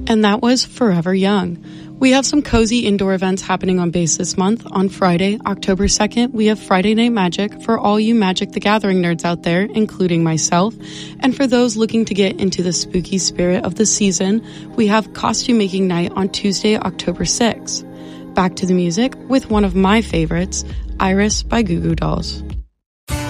And that was Forever Young. We have some cozy indoor events happening on base this month. On Friday, October 2nd, we have Friday Night Magic for all you Magic the Gathering nerds out there, including myself. And for those looking to get into the spooky spirit of the season, we have Costume Making Night on Tuesday, October 6th. Back to the music with one of my favorites, Iris by Goo Goo Dolls.